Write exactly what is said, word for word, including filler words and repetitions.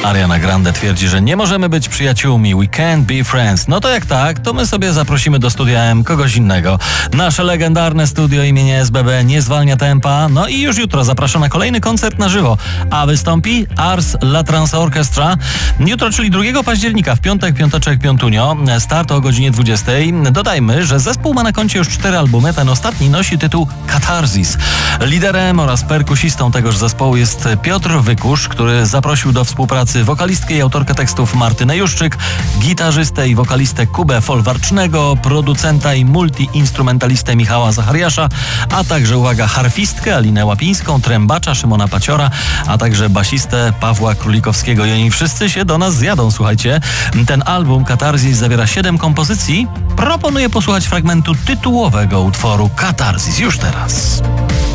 Ariana Grande twierdzi, że nie możemy być przyjaciółmi. We can't be friends. No to jak tak, to my sobie zaprosimy do Studia M kogoś innego. Nasze legendarne studio imienia S B B nie zwalnia tempa. No i już jutro zapraszam na kolejny koncert na żywo. A wystąpi Ars La Trans Orchestra. Jutro, czyli drugiego października, w piątek, piąteczek, piątunio. Start o godzinie dwudziestej. Dodajmy, że zespół ma na koncie już cztery albumy. Ten ostatni nosi tytuł Katarzis. Liderem oraz perkusistą tegoż zespołu jest Piotr Wykusz, który zaprosił do współpracy wokalistkę i autorkę tekstów Martynę Juszczyk, gitarzystę i wokalistę Kubę Folwarcznego, producenta i multiinstrumentalistę Michała Zachariasza, a także, uwaga, harfistkę Alinę Łapińską, trębacza Szymona Paciora, a także basistę Pawła Królikowskiego. I oni wszyscy się do nas zjadą, słuchajcie. Ten album Katarzis zawiera siedem kompozycji. Proponuję posłuchać fragmentu tytułowego utworu Katarzis już teraz.